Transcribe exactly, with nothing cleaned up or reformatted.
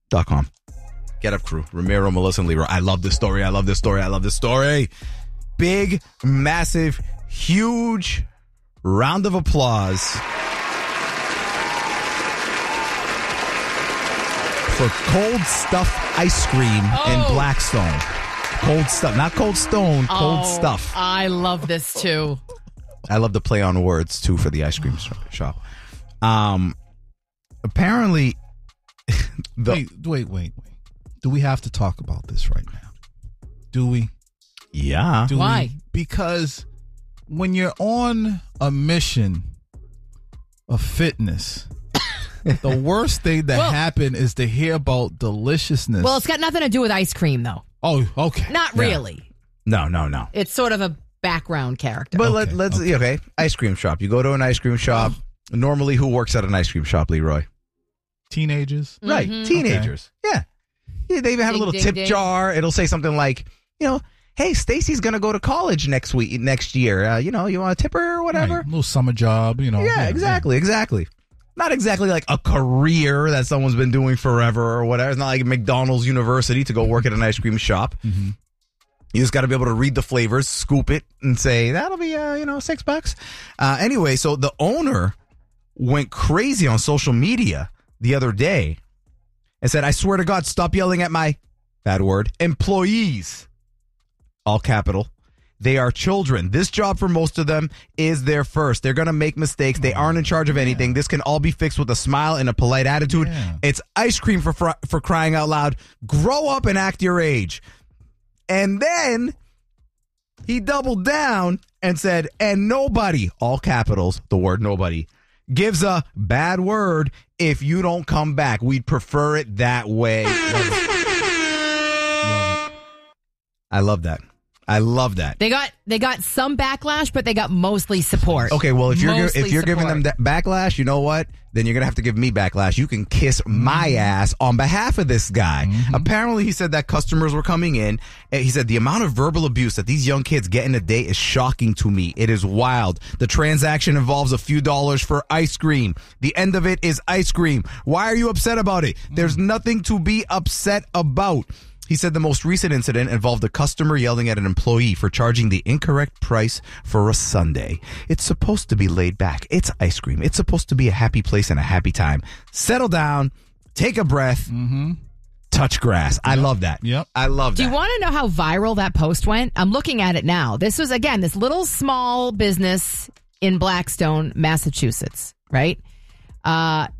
dot com. Get Up Crew. Ramiro, Melissa, and Leroy. I love this story. I love this story. I love this story. Big, massive, huge round of applause for Cold Stuff Ice Cream oh. in Blackstone. Cold Stuff. Not Cold Stone. Cold oh, Stuff. I love this, too. I love the play on words, too, for the ice cream shop. Um, apparently... the, wait, wait, wait, wait. Do we have to talk about this right now? Do we? Yeah. Do Why? We? Because when you're on a mission of fitness, the worst thing that well, happened is to hear about deliciousness. Well, it's got nothing to do with ice cream, though. Oh, okay. Not really. No, no, no. It's sort of a background character. But okay, let, let's, okay. okay, ice cream shop. You go to an ice cream shop. Oh. Normally, who works at an ice cream shop, Leroy? Teenagers. Mm-hmm. Right, teenagers. Okay. Yeah. Yeah. They even have ding, a little ding, tip ding. jar. It'll say something like, you know, hey, Stacy's going to go to college next week, next year. Uh, you know, you want a tipper or whatever? Right. A little summer job, you know. Yeah, yeah exactly, yeah. exactly. Not exactly like a career that someone's been doing forever or whatever. It's not like McDonald's University to go work at an ice cream shop. Mm-hmm. You just got to be able to read the flavors, scoop it, and say, that'll be, uh, you know, six bucks. Uh, anyway, so the owner went crazy on social media the other day and said, I swear to God, stop yelling at my, bad word, employees. All capital. They are children. This job for most of them is their first. They're going to make mistakes. They aren't in charge of anything. This can all be fixed with a smile and a polite attitude. Yeah. It's ice cream for fr- for crying out loud. Grow up and act your age. And then he doubled down and said, and nobody, all capitals, the word nobody, gives a bad word if you don't come back. We'd prefer it that way. Love it. Love it. I love that. I love that. They got they got some backlash, but they got mostly support. Okay, well, if you're Mostly if you're giving support. them that backlash, you know what? Then you're gonna have to give me backlash. You can kiss my ass on behalf of this guy. Mm-hmm. Apparently, he said that customers were coming in. And he said the amount of verbal abuse that these young kids get in a day is shocking to me. It is wild. The transaction involves a few dollars for ice cream. The end of it is ice cream. Why are you upset about it? Mm. There's nothing to be upset about. He said the most recent incident involved a customer yelling at an employee for charging the incorrect price for a sundae. It's supposed to be laid back. It's ice cream. It's supposed to be a happy place and a happy time. Settle down, take a breath, mm-hmm. touch grass. I yep. love that. Yep. I love that. Do you want to know how viral that post went? I'm looking at it now. This was, again, this little small business in Blackstone, Massachusetts, right? Uh,